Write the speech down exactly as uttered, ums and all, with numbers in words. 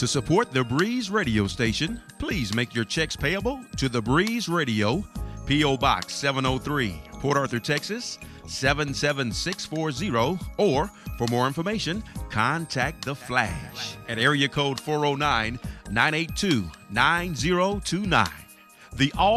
To support the Breeze Radio station, please make your checks payable to the Breeze Radio, P O. Box seven oh three, Port Arthur, Texas seven seven six four zero, or for more information, contact The Flash at area code four oh nine, nine eight two, nine oh two nine. The all